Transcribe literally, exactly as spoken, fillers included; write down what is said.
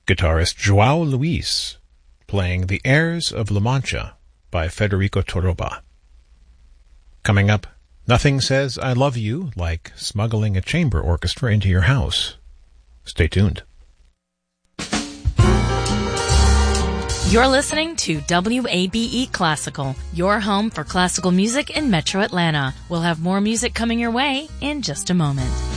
guitarist João Luis, playing The Airs of La Mancha by Federico Torroba. Coming up, nothing says I love you like smuggling a chamber orchestra into your house. Stay tuned. You're listening to W A B E Classical, your home for classical music in Metro Atlanta. We'll have more music coming your way in just a moment.